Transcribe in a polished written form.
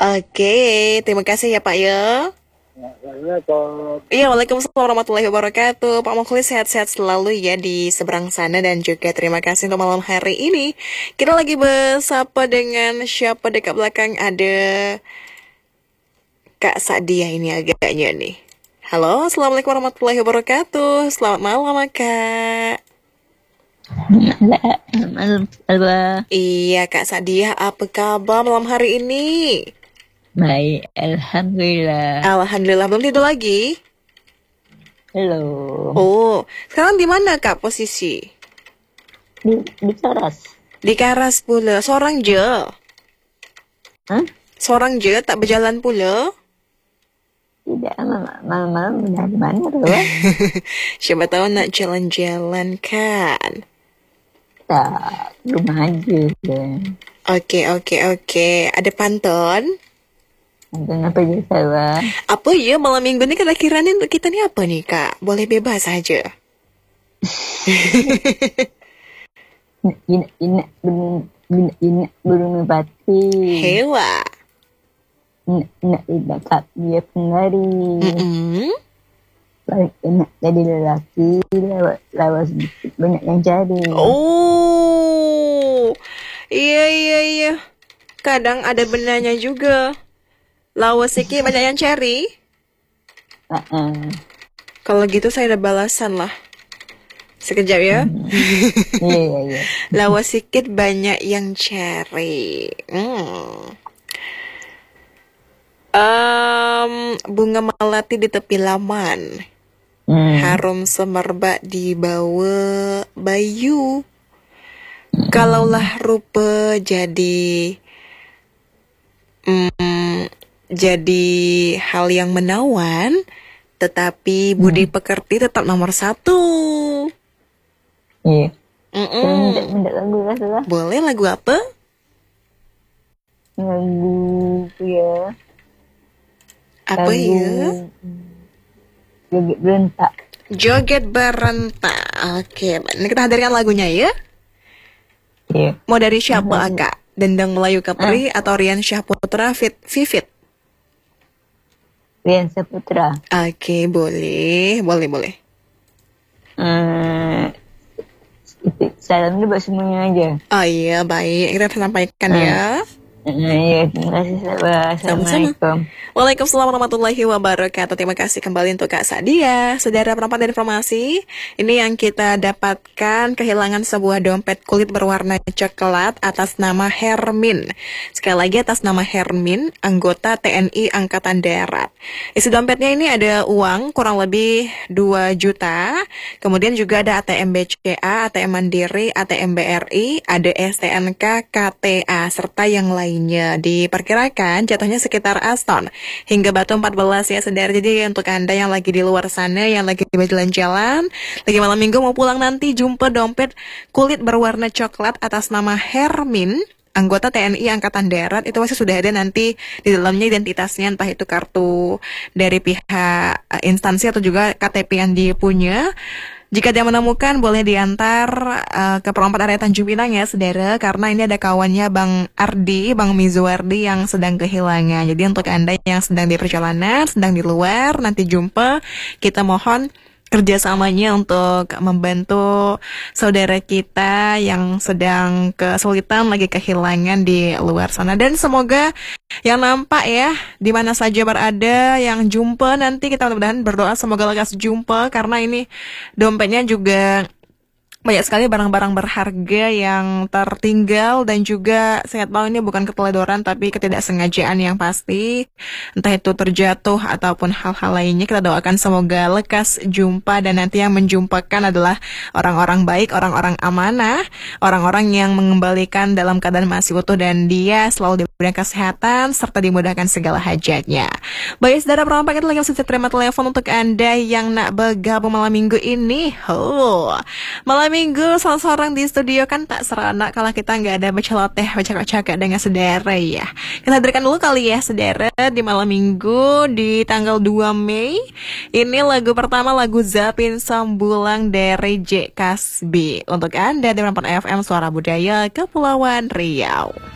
Oke, terima kasih ya Pak ya. Assalamualaikum. Iya, Waalaikumsalam warahmatullahi wabarakatuh. Pak Mukhlis sehat-sehat selalu ya di seberang sana dan juga terima kasih untuk malam hari ini. Kita lagi bersapa dengan siapa dekat belakang ada Kak Sadia ini agaknya nih. Halo, Assalamualaikum warahmatullahi wabarakatuh. Selamat malam Kak. Malam, Alba. Iya Kak Sadia, apa kabar malam hari ini? Baik, Alhamdulillah. Alhamdulillah, belum tidur lagi? Halo. Oh, sekarang di mana Kak posisi? Di teras. Di Karas pula, seorang je. Hah? Seorang je, tak berjalan pula. Tidak, malam-malam udah di mana tuh? Siapa tahu nak jalan-jalan kan. Tak, rumah aja. Oke. Ada pantun? Kenapa je salah? Apa ya malam minggu ni kira-kira ni untuk kita ni apa nih Kak? Boleh bebas saja. Inak burung merpati. Hewa. Nak dekat dia pengari. Nak jadi lelaki, lawas sedikit banyak yang cari. Oh, iya. Kadang ada benarnya juga. Lawas sikit banyak yang cari. Kalau gitu saya ada balasan lah. Sekejap ya. Iya. Lawas sikit banyak yang cari. Bunga melati di tepi laman. Harum semerbak di bawah bayu. Kalaulah rupa jadi hal yang menawan, tetapi budi pekerti tetap nomor satu. Iya. Minta lagu lah. Boleh lagu apa? Lagu ya. Apa ya? Joget berentak. Joget berentak. Oke, ini kita hadirkan lagunya ya. Iya. Mau dari siapa Kak? Dendang Melayu Kapri atau Rian Syahputra Vivit? Rian Syahputra. Oke, boleh. Salam dulu buat semuanya aja. Oh iya, baik. Kita sampaikan ya. Iya, terima kasih sahabat. Assalamualaikum. Waalaikumsalam warahmatullahi wabarakatuh. Terima kasih kembali untuk Kak Sadia. Saudara pendapat dan informasi, ini yang kita dapatkan kehilangan sebuah dompet kulit berwarna coklat atas nama Hermin. Sekali lagi atas nama Hermin, anggota TNI Angkatan Darat. Isi dompetnya ini ada uang kurang lebih 2 juta. Kemudian juga ada ATM BCA, ATM Mandiri, ATM BRI, ada STNK, KTA, serta yang lainnya. Diperkirakan jatuhnya sekitar Aston hingga Batu 14 ya saudara. Jadi untuk Anda yang lagi di luar sana, yang lagi berjalan-jalan, lagi malam minggu mau pulang nanti, jumpa dompet kulit berwarna coklat atas nama Hermin, anggota TNI Angkatan Darat, itu masih sudah ada nanti di dalamnya identitasnya, entah itu kartu dari pihak instansi atau juga KTP yang dipunya. Jika dia menemukan, boleh diantar ke Perompat area Tanjung Pinang ya, saudara. Karena ini ada kawannya Bang Ardi, Bang Mizuardi yang sedang kehilangan. Jadi untuk Anda yang sedang di perjalanan, sedang di luar, nanti jumpa, kita mohon kerjasamanya untuk membantu saudara kita yang sedang kesulitan, lagi kehilangan di luar sana. Dan semoga yang nampak ya, di mana saja berada, yang jumpa nanti kita mudah-mudahan berdoa semoga lekas jumpa, karena ini dompetnya juga banyak sekali barang-barang berharga yang tertinggal, dan juga saya tahu ini bukan keteledoran tapi ketidaksengajaan yang pasti, entah itu terjatuh ataupun hal-hal lainnya. Kita doakan semoga lekas jumpa, dan nanti yang menjumpakan adalah orang-orang baik, orang-orang amanah, orang-orang yang mengembalikan dalam keadaan masih utuh, dan dia selalu diberikan kesehatan serta dimudahkan segala hajatnya. Baik saudara perompak, kita lagi bisa terima telepon untuk Anda yang nak bergabung malam minggu ini. Malam minggu seorang di studio kan tak seronok kalau kita nggak ada berceloteh, bercakap-cakap dengan saudara ya. Kita hadirkan dulu kali ya saudara di malam minggu di tanggal 2 Mei. Ini lagu pertama, lagu Zapin Sambulang dari J Kasbi untuk Anda di 4 FM Suara Budaya Kepulauan Riau.